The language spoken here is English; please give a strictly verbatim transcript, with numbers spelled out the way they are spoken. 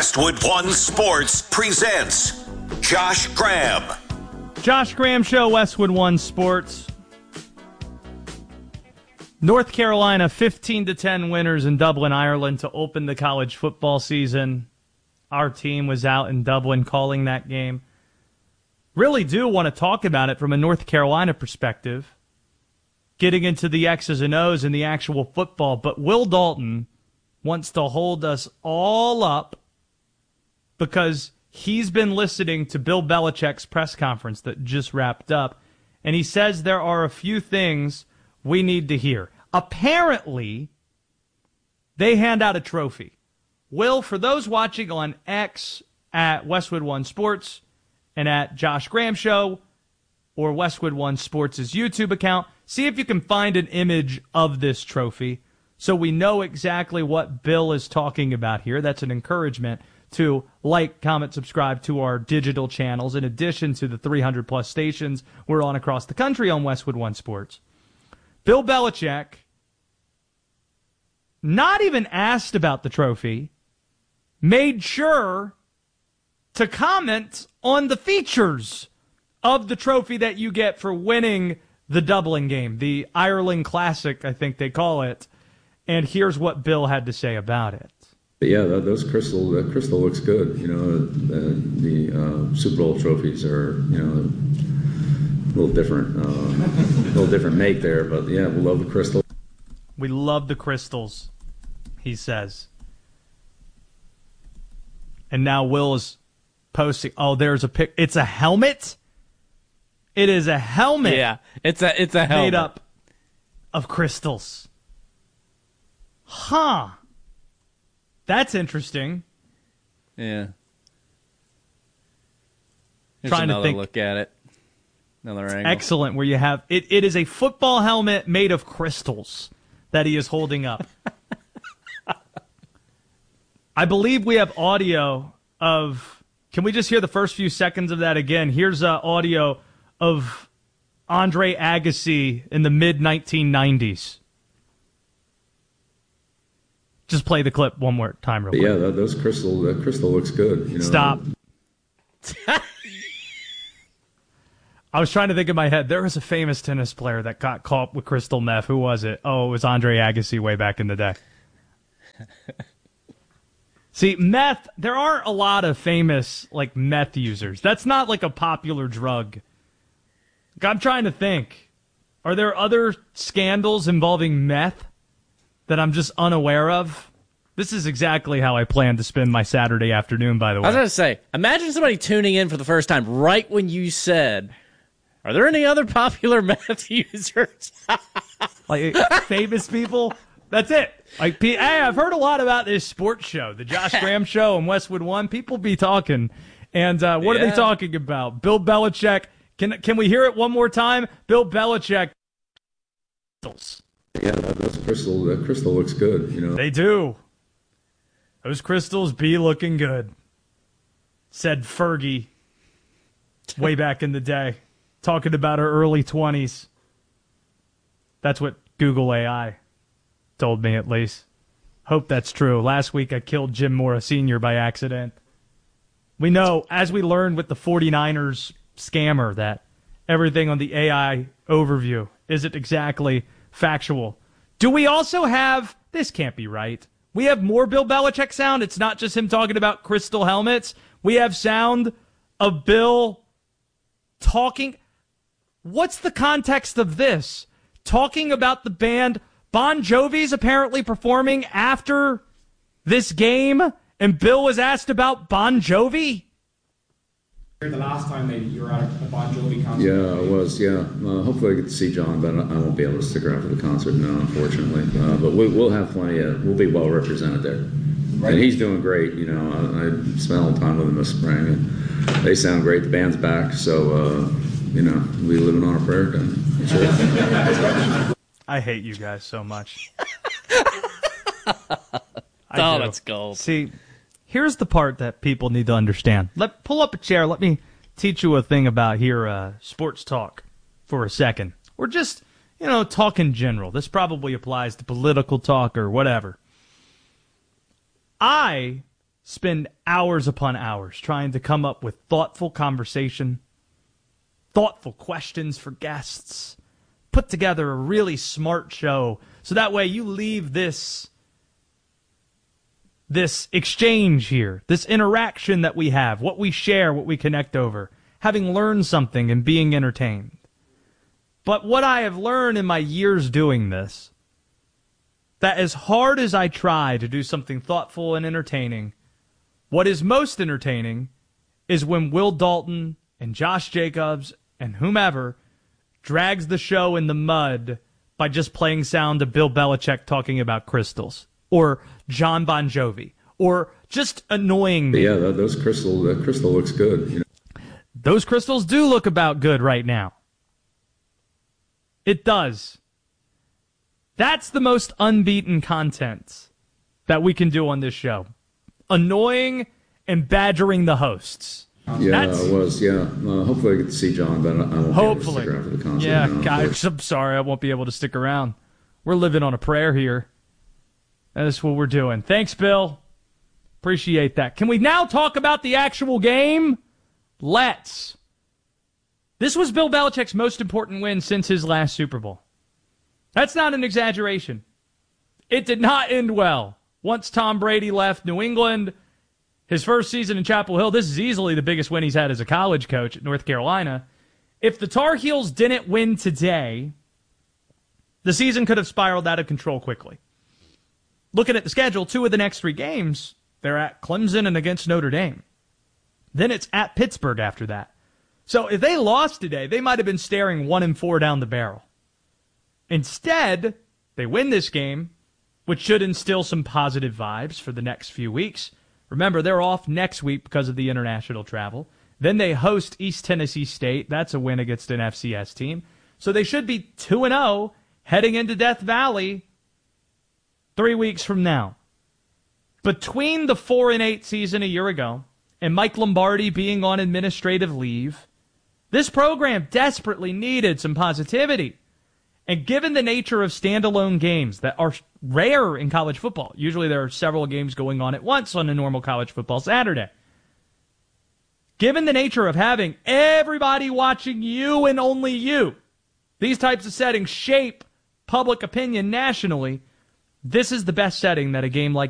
Westwood One Sports presents Josh Graham. Josh Graham Show, Westwood One Sports. North Carolina fifteen to ten winners in Dublin, Ireland to open the college football season. Our team was out in Dublin calling that game. Really do want to talk about it from a North Carolina perspective, getting into the X's and O's and the actual football. But Will Dalton wants to hold us all up because he's been listening to Bill Belichick's press conference that just wrapped up, and he says there are a few things we need to hear. Apparently, they hand out a trophy. Will, for those watching on X at Westwood One Sports and at Josh Graham Show or Westwood One Sports' YouTube account, see if you can find an image of this trophy so we know exactly what Bill is talking about here. That's an encouragement to like, comment, subscribe to our digital channels in addition to the three hundred plus stations we're on across the country on Westwood One Sports. Bill Belichick, not even asked about the trophy, made sure to comment on the features of the trophy that you get for winning the Dublin game, the Ireland Classic, I think they call it. And here's what Bill had to say about it. But yeah, that, those crystal, that crystal looks good. You know, the, the uh, Super Bowl trophies are, you know, a little different, uh, a little different make there. But yeah, we love the crystal. We love the crystals, he says. And now Will is posting. Oh, there's a pic. It's a helmet. It is a helmet. Yeah, it's a it's a helmet made up of crystals. Huh. That's interesting. Yeah. Here's Trying to another think. look at it. Another angle. Excellent. Where you have it. It is a football helmet made of crystals that he is holding up. I believe we have audio of. Can we just hear the first few seconds of that again? Here's uh, audio of Andre Agassi in the mid nineteen nineties. Just play the clip one more time, real But quick. yeah, that, those crystal, that crystal looks good. You know? Stop. I was trying to think in my head. There was a famous tennis player that got caught with crystal meth. Who was it? Oh, it was Andre Agassi way back in the day. See, meth, there aren't a lot of famous, like, meth users. That's not, like, a popular drug. I'm trying to think. Are there other scandals involving meth that I'm just unaware of? This is exactly how I plan to spend my Saturday afternoon, by the way. I was going to say, imagine somebody tuning in for the first time right when you said, are there any other popular meth users? Like, famous people? That's it. Like, hey, I've heard a lot about this sports show, the Josh Graham Show and Westwood One. People be talking. And uh, what yeah. are they talking about? Bill Belichick. Can can we hear it one more time? Bill Belichick. Yeah, that, those crystal, that crystal looks good. You know, they do. Those crystals be looking good, said Fergie way back in the day, talking about her early twenties. That's what Google A I told me, at least. Hope that's true. Last week I killed Jim Mora Senior by accident. We know, as we learned with the forty-niners scammer, that everything on the A I overview isn't exactly factual. Do we also have, this can't be right, we have more Bill Belichick sound? It's not just him talking about crystal helmets. We have sound of Bill talking. What's the context of this? Talking about the band Bon Jovi's apparently performing after this game, and Bill was asked about Bon Jovi? The last time that you were at a Bon Jovi concert. Yeah, I was, yeah. Uh, hopefully I get to see John, but I won't be able to stick around for the concert now, unfortunately. Uh, but we, we'll have plenty of, we'll be well represented there. Right. And he's doing great, you know. I, I spent a little time with him this spring, and they sound great. The band's back, so, uh, you know, we living on a prayer time. Sure. I hate you guys so much. Oh, that's gold. See, here's the part that people need to understand. Let pull up a chair. Let me teach you a thing about here, uh, sports talk for a second. Or just, you know, talk in general. This probably applies to political talk or whatever. I spend hours upon hours trying to come up with thoughtful conversation, thoughtful questions for guests, put together a really smart show so that way you leave this this exchange here, this interaction that we have, what we share, what we connect over, having learned something and being entertained. But what I have learned in my years doing this, that as hard as I try to do something thoughtful and entertaining, what is most entertaining is when Will Dalton and Josh Jacobs and whomever drags the show in the mud by just playing sound of Bill Belichick talking about crystals, or John Bon Jovi, or just annoying me. Yeah, those crystal, that crystal looks good. You know? Those crystals do look about good right now. It does. That's the most unbeaten content that we can do on this show. Annoying and badgering the hosts. Yeah, That's, it was. Yeah, uh, hopefully I get to see John, but I won't hopefully. be able to stick around for the concert. Yeah, no, guys, I'm sorry I won't be able to stick around. We're living on a prayer here. That's what we're doing. Thanks, Bill. Appreciate that. Can we now talk about the actual game? Let's. This was Bill Belichick's most important win since his last Super Bowl. That's not an exaggeration. It did not end well. Once Tom Brady left New England, his first season in Chapel Hill, this is easily the biggest win he's had as a college coach at North Carolina. If the Tar Heels didn't win today, the season could have spiraled out of control quickly. Looking at the schedule, two of the next three games, they're at Clemson and against Notre Dame. Then it's at Pittsburgh after that. So if they lost today, they might have been staring one and four down the barrel. Instead, they win this game, which should instill some positive vibes for the next few weeks. Remember, they're off next week because of the international travel. Then they host East Tennessee State. That's a win against an F C S team. So they should be two and oh heading into Death Valley three weeks from now. Between the four and eight season a year ago and Mike Lombardi being on administrative leave, this program desperately needed some positivity. And given the nature of standalone games that are rare in college football, usually there are several games going on at once on a normal college football Saturday. Given the nature of having everybody watching you and only you, these types of settings shape public opinion nationally. This is the best setting that a game like